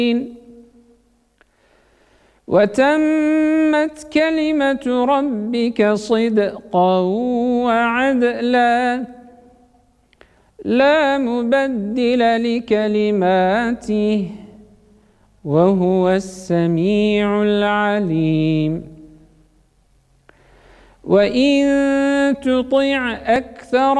وتمت كلمة ربك صدقا وعدلا لا مبدل لكلماته وهو السميع العليم وإن تطع أكثر